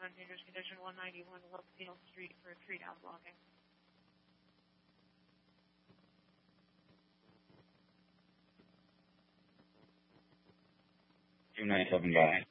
on dangerous condition 191 Westfield Street for a tree down blocking. 297 guy.